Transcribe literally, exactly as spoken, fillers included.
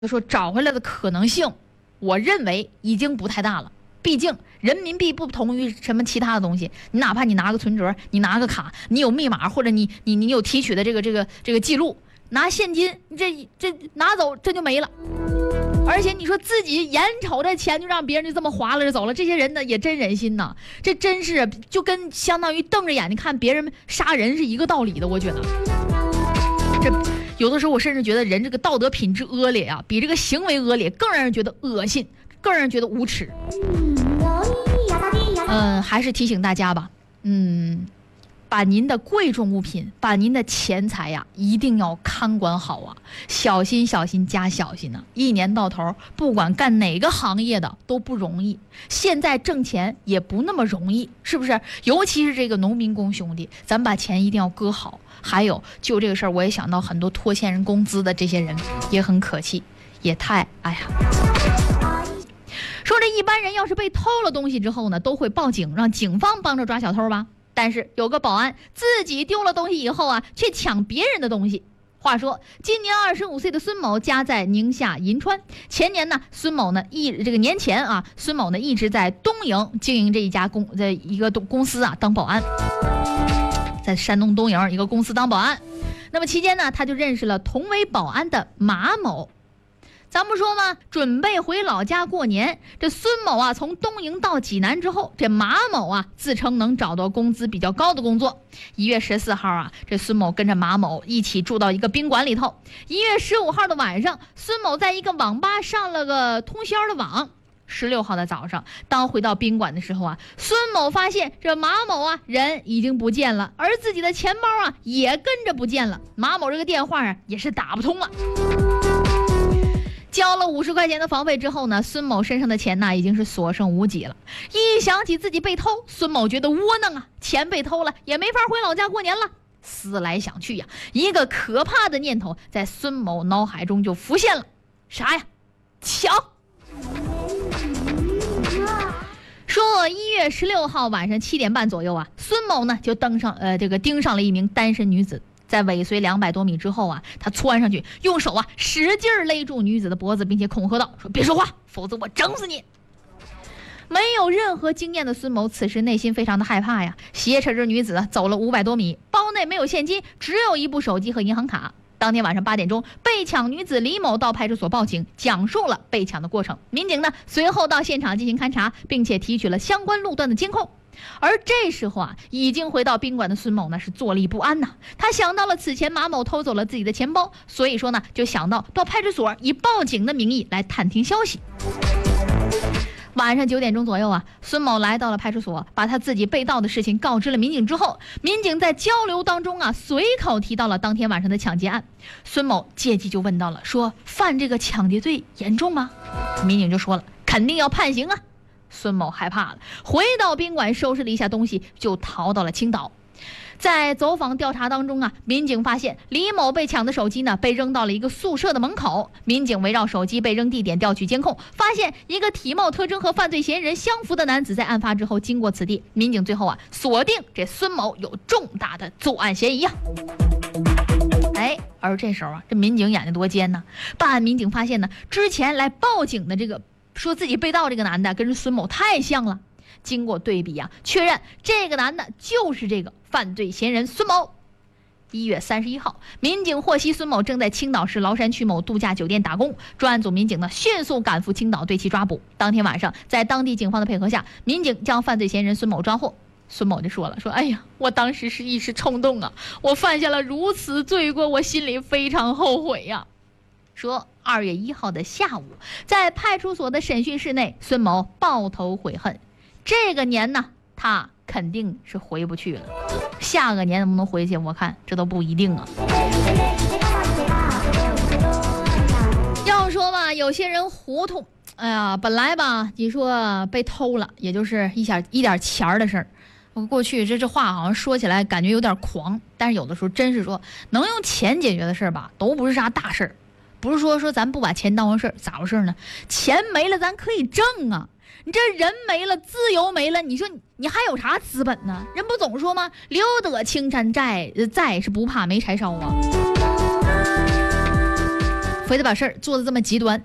说找回来的可能性，我认为已经不太大了。毕竟人民币不同于什么其他的东西，你哪怕你拿个存折，你拿个卡，你有密码，或者你你你有提取的这个这个这个记录，拿现金，你这这拿走这就没了。而且你说自己眼瞅着钱就让别人就这么划拉着走了，这些人呢也真忍心呐，这真是就跟相当于瞪着眼睛看别人杀人是一个道理的，我觉得。这有的时候我甚至觉得人这个道德品质恶劣啊，比这个行为恶劣更让人觉得恶心，更让人觉得无耻。嗯，还是提醒大家吧，嗯，把您的贵重物品，把您的钱财呀，一定要看管好啊，小心小心加小心呢、啊。一年到头，不管干哪个行业的都不容易，现在挣钱也不那么容易，是不是？尤其是这个农民工兄弟，咱把钱一定要搁好。还有，就这个事儿，我也想到很多拖欠人工资的这些人也很可气，也太哎呀。说这一般人要是被偷了东西之后呢，都会报警，让警方帮着抓小偷吧。但是有个保安自己丢了东西以后啊，却抢别人的东西。话说，今年二十五岁的孙某家在宁夏银川。前年呢，孙某呢一这个年前啊，孙某呢一直在东营经营这一家公这一个公司啊当保安，在山东东营一个公司当保安。那么期间呢，他就认识了同为保安的马某。咱不说吗？准备回老家过年，这孙某啊从东营到济南之后，这马某啊自称能找到工资比较高的工作。一月十四号啊，这孙某跟着马某一起住到一个宾馆里头。一月十五号的晚上，孙某在一个网吧上了个通宵的网。十六号的早上，当回到宾馆的时候啊，孙某发现这马某啊人已经不见了，而自己的钱包啊也跟着不见了。马某这个电话啊也是打不通了。交了五十块钱的房费之后呢，孙某身上的钱呢已经是所剩无几了。一想起自己被偷，孙某觉得窝囊啊，钱被偷了也没法回老家过年了。思来想去呀、啊，一个可怕的念头在孙某脑海中就浮现了，啥呀？抢！说一月十六号晚上七点半左右啊，孙某呢就登上呃这个盯上了一名单身女子。在尾随两百多米之后啊，他窜上去，用手啊使劲勒住女子的脖子，并且恐吓道：“说别说话，否则我整死你！”没有任何经验的孙某此时内心非常的害怕呀，挟持着女子走了五百多米，包内没有现金，只有一部手机和银行卡。当天晚上八点钟，被抢女子李某到派出所报警，讲述了被抢的过程。民警呢随后到现场进行勘查，并且提取了相关路段的监控。而这时候啊，已经回到宾馆的孙某呢是坐立不安呐、啊。他想到了此前马某偷走了自己的钱包，所以说呢就想到到派出所以报警的名义来探听消息。晚上九点钟左右啊，孙某来到了派出所，把他自己被盗的事情告知了民警之后，民警在交流当中啊，随口提到了当天晚上的抢劫案。孙某借机就问到了，说犯这个抢劫罪严重吗？民警就说了，肯定要判刑啊。孙某害怕了，回到宾馆收拾了一下东西，就逃到了青岛。在走访调查当中啊，民警发现李某被抢的手机呢被扔到了一个宿舍的门口。民警围绕手机被扔地点调取监控，发现一个体貌特征和犯罪嫌疑人相符的男子在案发之后经过此地。民警最后啊锁定这孙某有重大的作案嫌疑啊。哎，而这时候啊，这民警眼睛多尖呢！办案民警发现呢，之前来报警的这个说自己被盗这个男的跟孙某太像了。经过对比啊，确认这个男的就是这个犯罪嫌疑人孙某。一月三十一号，民警获悉孙某正在青岛市崂山区某度假酒店打工，专案组民警呢迅速赶赴青岛对其抓捕。当天晚上，在当地警方的配合下，民警将犯罪嫌疑人孙某抓获。孙某就说了，说哎呀，我当时是一时冲动啊，我犯下了如此罪过，我心里非常后悔呀、啊。说二月一号的下午，在派出所的审讯室内，孙某抱头悔恨，这个年呢他肯定是回不去了，下个年能不能回去我看这都不一定啊。要说吧，有些人糊涂，哎呀，本来吧你说被偷了也就是一点一点钱的事儿，我过去这这话好像说起来感觉有点狂，但是有的时候真是说能用钱解决的事儿吧都不是啥大事儿。不是说说咱不把钱当回事儿，咋回事呢？钱没了咱可以挣啊，你这人没了，自由没了，你说你还有啥资本呢？人不总说吗？留得青山在，在是不怕没柴烧啊。 非得把事儿做的这么极端。